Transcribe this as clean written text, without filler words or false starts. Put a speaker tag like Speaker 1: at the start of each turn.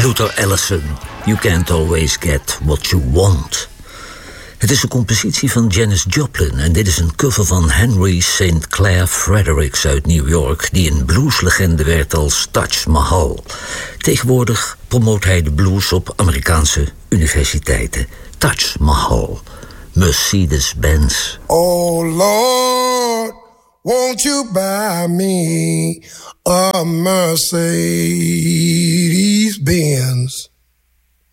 Speaker 1: Luther Allison, You Can't Always Get What You Want. Het is een compositie van Janis Joplin en dit is een cover van Henry St. Clair Fredericks uit New York, die een blueslegende werd als Taj Mahal. Tegenwoordig promoot hij de blues op Amerikaanse universiteiten. Taj Mahal, Mercedes-Benz.
Speaker 2: Oh Lord, won't you buy me a Mercedes-Benz?